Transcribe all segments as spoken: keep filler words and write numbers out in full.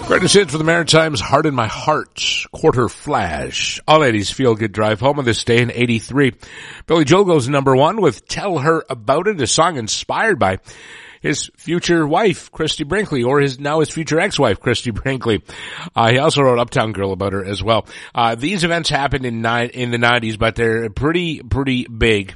Greatest hits for the Maritimes, Heart in My Heart, Quarter Flash. All eighties Feel Good Drive Home on this day in eighty-three. Billy Joel goes number one with Tell Her About It, a song inspired by his future wife, Christy Brinkley, or his now his future ex-wife, Christy Brinkley. Uh, he also wrote Uptown Girl about her as well. Uh, these events happened in nine, in the nineties, but they're pretty, pretty big.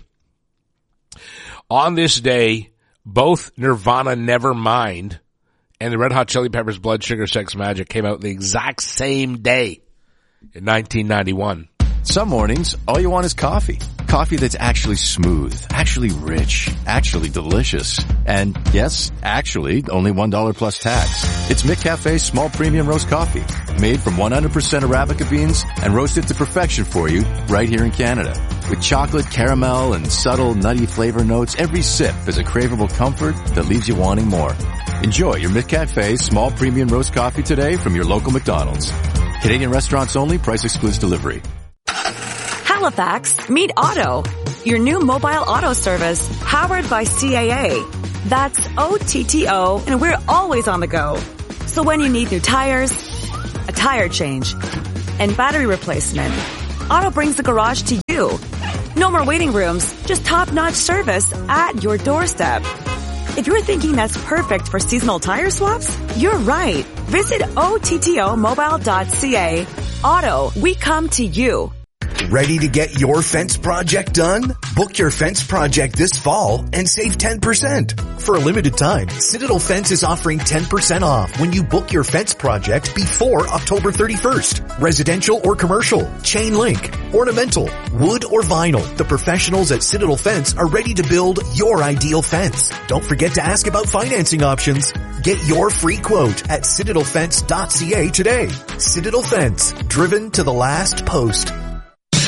On this day, both Nirvana Nevermind and the Red Hot Chili Peppers' Blood Sugar Sex Magic came out the exact same day in nineteen ninety-one. Some mornings, all you want is coffee. Coffee that's actually smooth, actually rich, actually delicious. And yes, actually, only one dollar plus tax. It's McCafe's small premium roast coffee, made from one hundred percent Arabica beans and roasted to perfection for you right here in Canada. With chocolate, caramel, and subtle nutty flavor notes, every sip is a craveable comfort that leaves you wanting more. Enjoy your McCafe small premium roast coffee today from your local McDonald's. Canadian restaurants only, price excludes delivery. Halifax, meet Otto, your new mobile auto service powered by C A A. That's O T T O, and we're always on the go. So when you need new tires, a tire change, and battery replacement, Otto brings the garage to you. No more waiting rooms, just top-notch service at your doorstep. If you're thinking that's perfect for seasonal tire swaps, you're right. Visit O T T O mobile dot C A. Otto, we come to you. Ready to get your fence project done? Book your fence project this fall and save ten percent. For a limited time, Citadel Fence is offering ten percent off when you book your fence project before October thirty-first. Residential or commercial, chain link, ornamental, wood or vinyl. The professionals at Citadel Fence are ready to build your ideal fence. Don't forget to ask about financing options. Get your free quote at citadel fence dot C A today. Citadel Fence, driven to the last post.